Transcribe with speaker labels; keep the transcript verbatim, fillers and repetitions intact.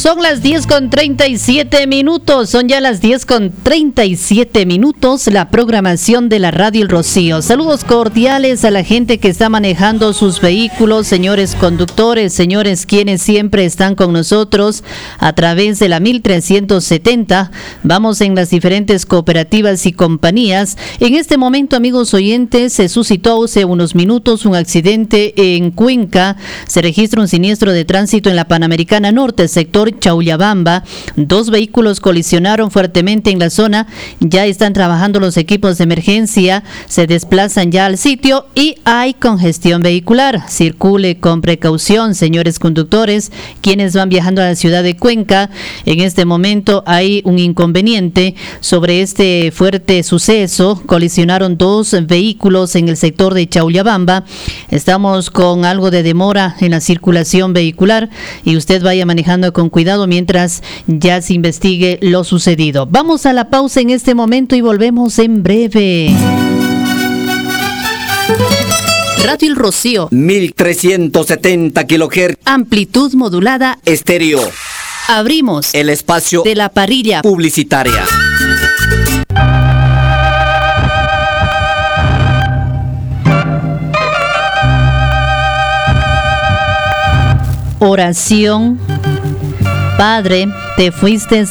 Speaker 1: Son las diez con treinta y siete minutos, son ya las diez con treinta y siete minutos, la programación de la Radio El Rocío. Saludos cordiales a la gente que está manejando sus vehículos, señores conductores, señores quienes siempre están con nosotros a través de la mil trescientos setenta. Vamos en las diferentes cooperativas y compañías. En este momento, amigos oyentes, se suscitó hace unos minutos un accidente en Cuenca. Se registra un siniestro de tránsito en la Panamericana Norte, sector Chaullabamba. Dos vehículos colisionaron fuertemente en la zona. Ya están trabajando los equipos de emergencia, se desplazan ya al sitio y hay congestión vehicular. Circule con precaución, señores conductores, quienes van viajando a la ciudad de Cuenca. En este momento hay un inconveniente sobre este fuerte suceso. Colisionaron dos vehículos en el sector de Chaullabamba. Estamos con algo de demora en la circulación vehicular y usted vaya manejando con cuidado mientras ya se investigue lo sucedido. Vamos a la pausa en este momento y volvemos en breve. Radio El Rocío,
Speaker 2: mil trescientos setenta kilohertz,
Speaker 1: amplitud modulada,
Speaker 2: estéreo.
Speaker 1: Abrimos
Speaker 2: el espacio
Speaker 1: de la parrilla
Speaker 2: publicitaria.
Speaker 1: Oración. Padre, te fuiste